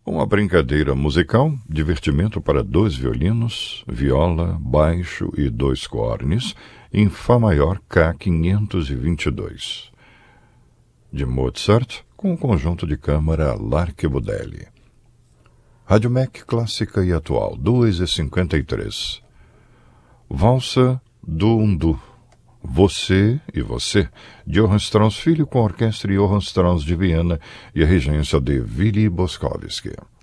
Uma brincadeira musical, divertimento para 2 violinos, viola, baixo e 2 cornes, em Fá maior K522, de Mozart, com o conjunto de câmara L'Archibudelli. Rádio MEC clássica e atual, 2h53. Valsa do Undu, Você e Você, de Johann Strauss Filho, com a orquestra Johann Strauss de Viena e a regência de Willy Boskovsky.